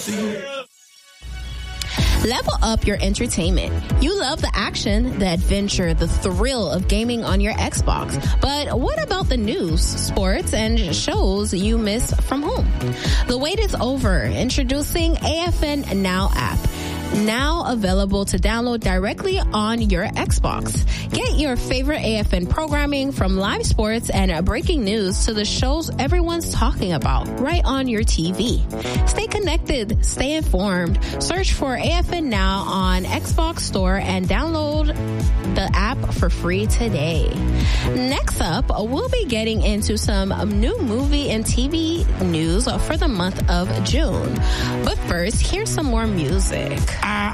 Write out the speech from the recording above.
Level up your entertainment. You love the action, the adventure, the thrill of gaming on your Xbox. But what about the news, sports, and shows you miss from home? The wait is over. Introducing AFN Now app. Now available to download directly on your Xbox. Get your favorite AFN programming from live sports and breaking news to the shows everyone's talking about right on your TV. Stay connected, stay informed. Search for AFN Now on Xbox Store and download the app for free today. Next up, we'll be getting into some new movie and TV news for the month of June. But first, here's some more music. I